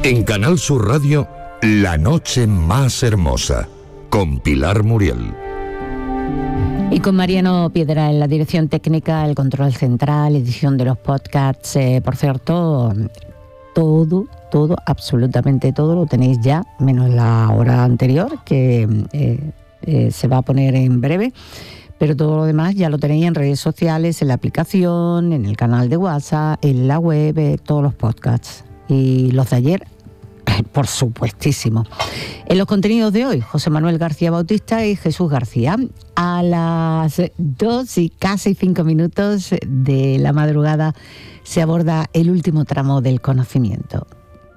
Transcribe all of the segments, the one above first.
En Canal Sur Radio, La Noche Más Hermosa, con Pilar Muriel. Y con Mariano Piedra en la dirección técnica, el control central, edición de los podcasts. Por cierto, todo, absolutamente todo lo tenéis ya, menos la hora anterior, que se va a poner en breve. Pero todo lo demás ya lo tenéis en redes sociales, en la aplicación, en el canal de WhatsApp, en la web, todos los podcasts. Y los de ayer, por supuestísimo. En los contenidos de hoy, José Manuel García Bautista y Jesús García. A las 2 y casi 5 minutos de la madrugada se aborda el último tramo del conocimiento.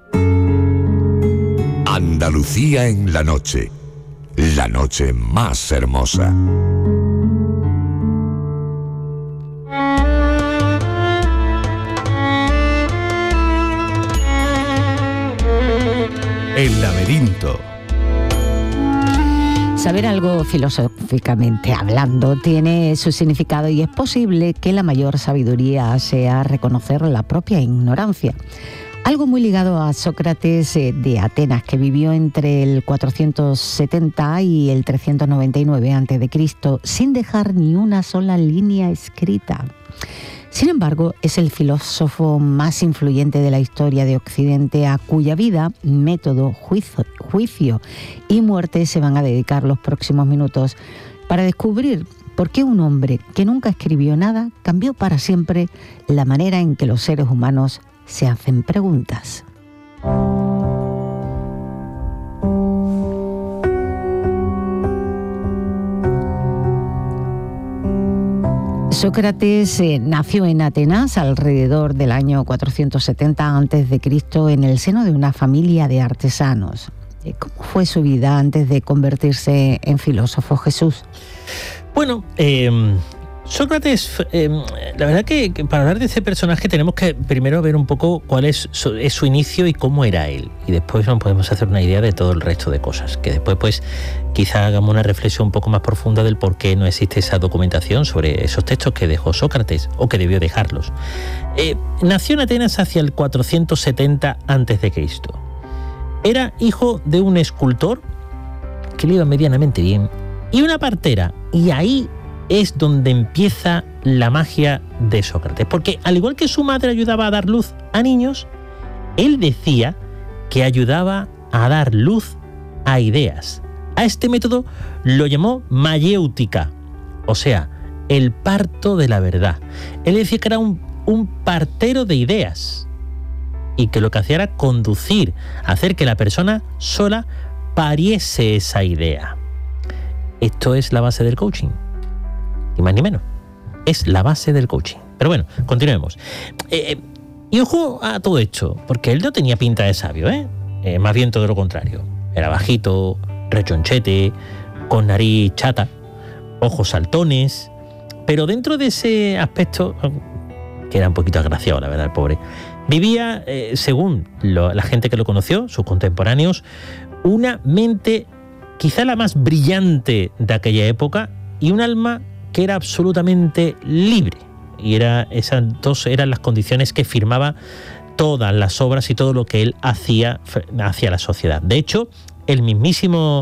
Andalucía en la noche más hermosa. El laberinto. Saber algo filosóficamente hablando tiene su significado y es posible que la mayor sabiduría sea reconocer la propia ignorancia. Algo muy ligado a Sócrates de Atenas, que vivió entre el 470 y el 399 a.C., sin dejar ni una sola línea escrita. Sin embargo, es el filósofo más influyente de la historia de Occidente, a cuya vida, método, juicio y muerte se van a dedicar los próximos minutos para descubrir por qué un hombre que nunca escribió nada cambió para siempre la manera en que los seres humanos se hacen preguntas. Sócrates nació en Atenas alrededor del año 470 a.C. en el seno de una familia de artesanos. ¿Cómo fue su vida antes de convertirse en filósofo, Jesús? Bueno, Sócrates, la verdad que para hablar de este personaje tenemos que primero ver un poco cuál es su inicio y cómo era él. Y después nos podemos hacer una idea de todo el resto de cosas. Que después, pues, quizá hagamos una reflexión un poco más profunda del por qué no existe esa documentación sobre esos textos que dejó Sócrates, o que debió dejarlos. Nació en Atenas hacia el 470 a.C. Era hijo de un escultor, que le iba medianamente bien, y una partera. Y ahí es donde empieza la magia de Sócrates, porque al igual que su madre ayudaba a dar luz a niños, él decía que ayudaba a dar luz a ideas. A este método lo llamó mayéutica, o sea, el parto de la verdad. Él decía que era un partero de ideas y que lo que hacía era conducir, hacer que la persona sola pariese esa idea. Esto es la base del coaching. Ni más ni menos. Es la base del coaching. Pero bueno, continuemos. Y ojo a todo esto, porque él no tenía pinta de sabio, más bien todo lo contrario. Era bajito, rechonchete, con nariz chata, ojos saltones, pero dentro de ese aspecto, que era un poquito agraciado, la verdad, el pobre, vivía, según la gente que lo conoció, sus contemporáneos, una mente quizá la más brillante de aquella época y un alma que era absolutamente libre. Y esas dos eran las condiciones que firmaba todas las obras y todo lo que él hacía hacia la sociedad. De hecho, el mismísimo